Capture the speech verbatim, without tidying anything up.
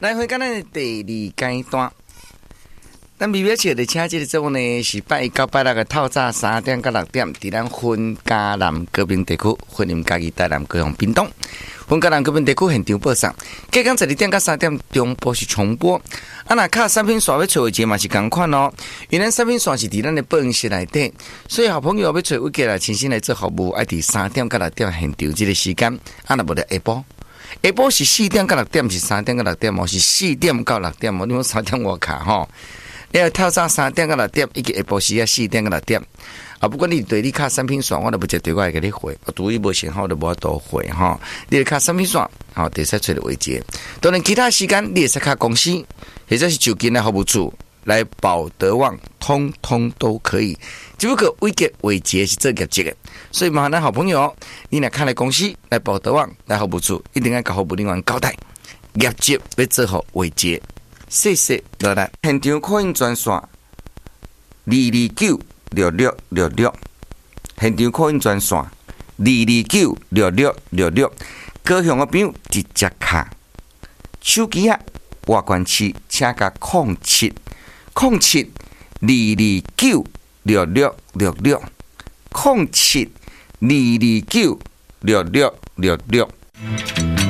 来回咱的第二阶段，咱微微笑的请这个节目呢是拜一到拜六的透早三点到六点，伫咱分嘉南高屏地区，婚姻家己台南高雄屏东，分嘉南高屏地区现场播送。隔天十二点到三点中播是重播。啊，那卡产品线要找位置嘛是同款哦，因为咱产品线是伫咱的办公室内底，所以好朋友要找位置来亲身来做服务，爱伫三点到六点现场这个时间，啊，那无得下晡。下晡是四点到六点，是三点到六点哦，是四点到六点哦。你讲三点我卡吼，你要透早三点到六点，以及下晡时啊四点到六点。啊，不管你对你卡产品线，我都不接对我会给你回，我对伊无信号就无多回哈。你卡产品线，好，得使找到位置。当然其他时间你也使卡公司，或者是就近的服务处来保德旺，通通都可以。只不过位阶位阶是做业绩的，所以麻烦咱好朋友，你来看来公司来保德旺来服务处，一定要甲服务人员交代，业绩要做好位阶。谢谢落来，现场可以专线二二九六六六六，现场可以专线二二九六六六六，高雄的朋友直接卡手机啊，外关区请甲零七零七二二九六六六六零七二二九六六六六。